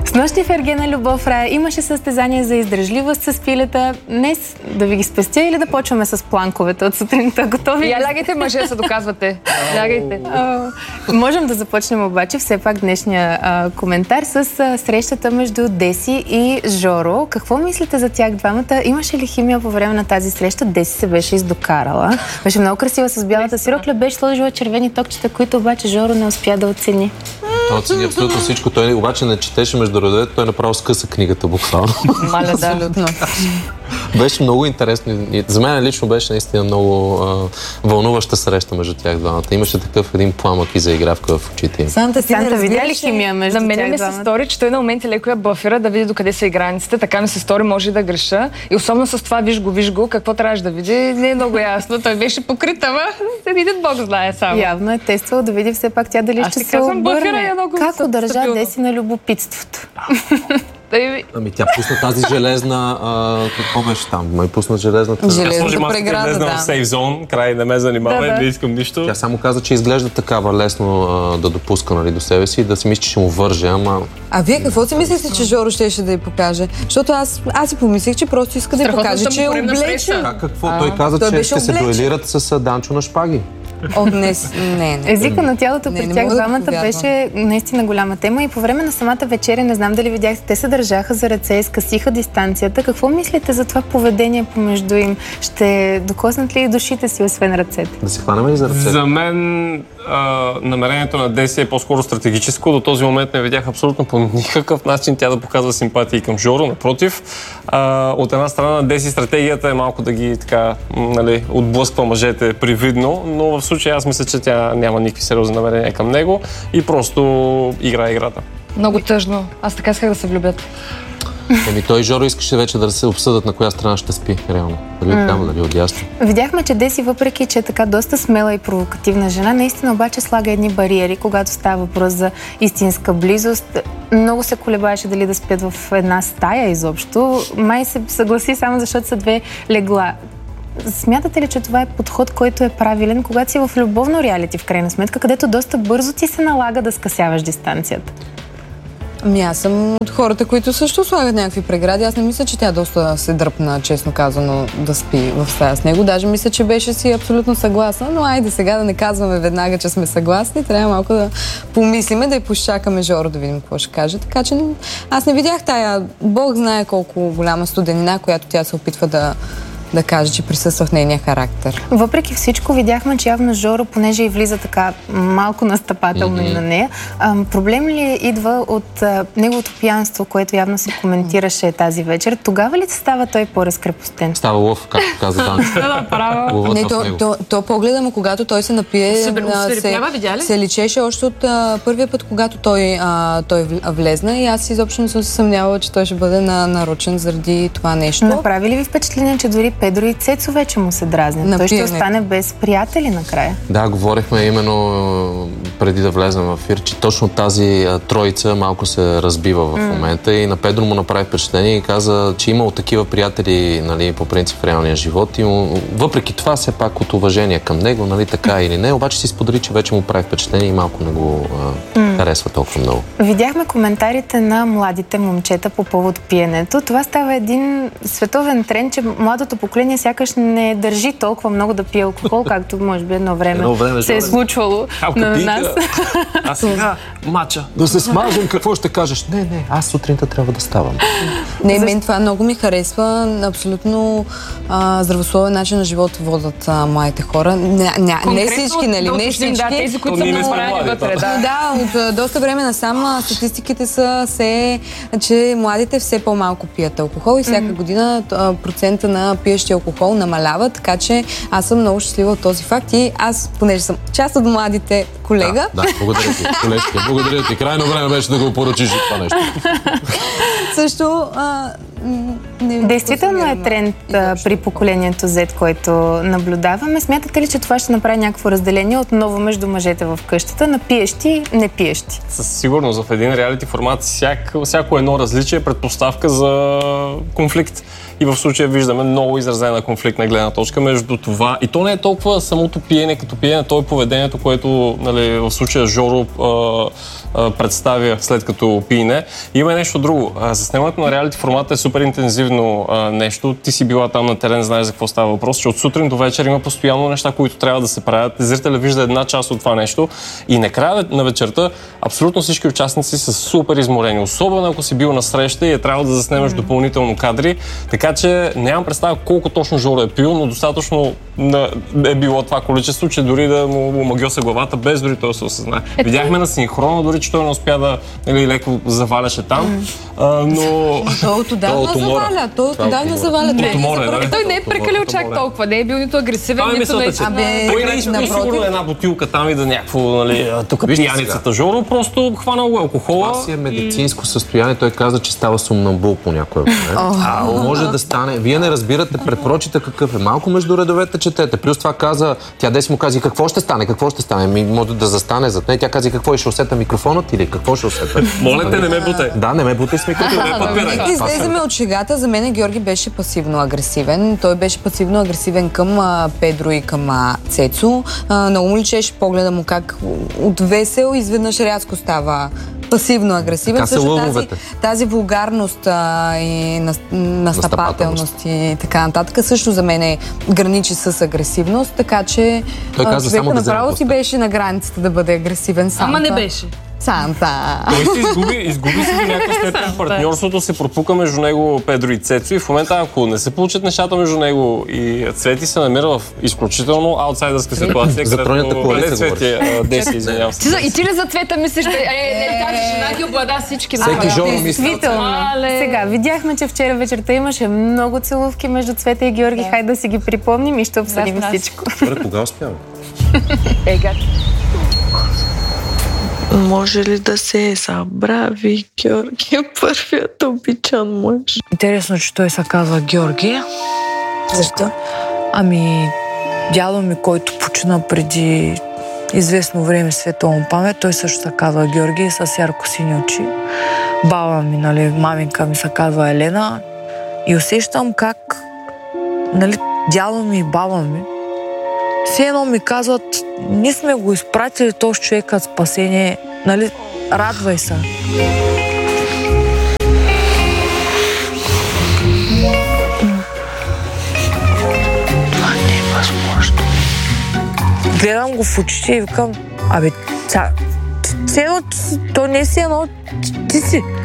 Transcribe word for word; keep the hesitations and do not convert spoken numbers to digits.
Снощи в Ергена Любов Рая имаше състезание за издръжливост с пилета. Днес да ви ги спестя или да почваме с планковете от сутринта? Готови? Я лягайте, мъже, се доказвате. Лягайте. Можем да започнем обаче все пак днешния а, коментар с а, срещата между Деси и Жоро. Какво мислите за тях двамата? Имаше ли химия по време на тази среща? Деси се беше издокарала. Беше много красива с бялата си рокля, беше сложила червени токчета, които обаче Жоро не успя да оцени. Той оцени абсолютно всичко. Той обаче не четеше между редовете, той направо скъса книгата буквално. Маля, да, абсолютно. Беше много интересно. За мен лично беше наистина много а, вълнуваща среща между тях двамата. Имаше такъв един пламък и заигравка в очите им. Санта, ти не видя ли химия между тях двамата? На мен ми се стори, че той на моменти леко я бъфера да види докъде са и границите. Така ми се стори, може да греша. И особено с това виж го, виж го, какво трябваше да види, не е много ясно. Той беше покрит, ама да видят Бог знае само. Явно е тествал да види все пак тя дали ще се обърне. Как удържа Деси на любопитството? Ами тя пусна тази железна... А, какво беше там? Май пусна железната... Железната преграда, да. В сейф зон, край не ме занимава, да, да. Не искам нищо. Тя само каза, че изглежда такава лесно а, да допуска, нали, до себе си и да си мисли, че ще му върже, ама... А вие какво си мислите, че Жоро щеше да й покаже? Защото аз, аз си помислих, че просто иска да й покаже, че е облечен. А какво? А, той каза, той че ще облечен. Се дуелират с Данчо на шпаги. О, днес, не, не. Езика на тялото при тях двамата да беше наистина голяма тема и по време на самата вечеря, не знам дали видяхте, те се държаха за ръце, изкъсиха дистанцията. Какво мислите за това поведение помежду им? Ще докоснат ли и душите си, освен ръцете? Да се хванем ли за ръцете? За мен а, намерението на Деси е по-скоро стратегическо. До този момент не видях абсолютно по никакъв начин тя да показва симпатии към Жоро. Напротив, а, от една страна Деси стратегията е малко да ги така, нали, отблъсква мъжете привидно, но в случая аз мисля, че тя няма никакви сериозни намерения към него и просто играе играта. Много тъжно. Аз така исках да се влюбят. Еми той и Жоро искаше вече да се обсъдат на коя страна ще спи, реално. Дали mm. там, дали отдясно. Видяхме, че Деси, въпреки че е така доста смела и провокативна жена, наистина обаче слага едни бариери, когато става въпрос за истинска близост. Много се колебаеше дали да спят в една стая изобщо. Май се съгласи само защото са две легла. Смятате ли, че това е подход, който е правилен, когато си в любовно реалити, в крайна сметка, където доста бързо ти се налага да скъсяваш дистанцията? Ами аз съм от хората, които също слагат някакви прегради. Аз не мисля, че тя доста се дръпна, честно казано, да спи в стая с него. Даже мисля, че беше си абсолютно съгласна, но айде сега да не казваме веднага, че сме съгласни. Трябва малко да помислиме, да й пощакаме Жоро, да видим какво ще каже. Така че аз не видях тая, Бог знае колко голяма студенина, която тя се опитва да да каже, че присъства в нейния характер. Въпреки всичко, видяхме, че явно Жоро, понеже и влиза така малко настъпателно mm-hmm. и на нея, а, проблем ли идва от а, неговото пиянство, което явно се коментираше тази вечер? Тогава ли става той по-разкрепостен? Става лъв, както каза Данчо. Не, то, то, то погледа му, когато той се напие, се, се, се личеше още от а, първия път, когато той, а, той влезна и аз изобщо не съм се съмнявала, че той ще бъде на, нарочен заради това нещо. Направи ли ви впечатление, че дори Педро и Цецо вече му се дразнят? Напиене. Той ще остане без приятели накрая. Да, говорихме именно преди да влезем в ефир, че точно тази а, троица малко се разбива в mm. момента и на Педро му направи впечатление и каза, че имал такива приятели, нали, по принцип в реалния живот и му, въпреки това все пак от уважение към него, нали, така или не, обаче си сподели, че вече му прави впечатление и малко не го а, mm. харесва толкова много. Видяхме коментарите на младите момчета по повод пиенето. Това става един световен тренд, че младото поколение сякаш не държи толкова много да пие алкохол, както може би едно време, едно време се е случвало на нас. А сега мача. Да се смажем, какво ще кажеш? Не, не, аз сутринта трябва да ставам. Не, мен това много ми харесва. Абсолютно а, здравословен начин на живот водят а, младите хора. Не, не, не всички, нали? Не всички. Да, тези, които са морали вътре. Да, да, от а, доста време насам статистиките са се, че младите все по-малко пият алкохол и всяка mm-hmm. година а, процента на пиещи алкохол намалява, така че аз съм много щастлива от този факт и аз, понеже съм част от младите колега. Да, да, благодаря ти, колежка, благодаря ти. Крайно време беше да го поръчиш това нещо. Също а, не, действително е тренд а, при поколението Z, който наблюдаваме. Смятате ли, че това ще направи някакво разделение отново между мъжете в къщата на пиещи и не пиещи? водещи. Със сигурност в един реалити формат всяко, всяко едно различие е предпоставка за конфликт. И в случая виждаме много изразена конфликтна гледна точка между това. И то не е толкова самото пиене като пиене, то е поведението, което, нали, в случая Жоро а, а, представя след като пиене. Има и нещо друго. Заснемането на реалити формата е супер интензивно а, нещо. Ти си била там на терен, знаеш за какво става въпрос, че от сутрин до вечер има постоянно неща, които трябва да се правят. Зрителя вижда една част от това нещо и накрая на вечерта абсолютно всички участници са супер изморени. Особено ако си бил на среща и е трябвало да заснемеш mm. допълнително кадри. Така че нямам представа колко точно Жоро е пил, но достатъчно е било това количество, че дори да му магиоса главата, без дори той се осъзнае. Е, Видяхме на синхрона, дори че той не успя да, или леко заваляше там, mm. а, но... Той отдавна заваля, той отдавна заваля. Той не е прекалил чак толкова, не е бил нито агресивен, нито наистина. Той не е изпил сигурно една бутилка там и да някакво, нали, тук пияницата Жоро, просто хванал го алкохола. Това си е медицинско състояние, той каза, че става сумнамбул по някой момент. А може да стане. Вие не разбирате, препрочите какъв е. Малко между редовете четете. Плюс това каза, тя Деси му каза, какво ще стане, какво ще стане? Ми, може да застане зад нея. Тя каза, какво ще усета микрофонът или какво ще усета? Моля те, не ме бутай. Да, не ме бутай с микрофона. Нека излеземе от шегата. За мен Георги беше пасивно-агресивен. Той беше пасивно-агресивен към а, Педро и към а, Цецо. А, много му личеше погледа му как от весел изведнъж рязко става пасивно-агресивен. Също тази, тази вулгарност а, и настъпателност и така нататък също за мен е граничи с агресивност, така че а, човека направо си беше на границата да бъде агресивен сам. Ама не беше. Санта. Той се изгуби, изгуби се до някаква степен. Партньорството се пропука между него, Педро и Цецо и в момента, ако не се получат нещата между него и Цвети, се намира в изключително аутсайдърска ситуация, където не Цвети, Деси, извинявам се. И ти ли за Цвета мислиш, че тази жена ги облада всички? Всеки Жоро мисли. Сега, видяхме, че вчера вечерта имаше много целувки между Цвета и Георги. Хайде да си ги припомним и ще обсъдим всичко. Добре, кога успява? Ега. Може ли да се забрави Георги е първият обичан мъж? Интересно, че той се казва Георги. Защо? Ами, дядо ми, който почина преди известно време, светла му памет, той също се казва Георги с ярко сини очи. Баба ми, нали, маминка ми се казва Елена. И усещам как, нали, дядо ми и баба ми все едно ми казват, ние сме го изпратили този човекът спасение, нали, радвай се. Това не е възможно. Гледам го в очите и викам, абе, все едно, то не е все едно, ти си.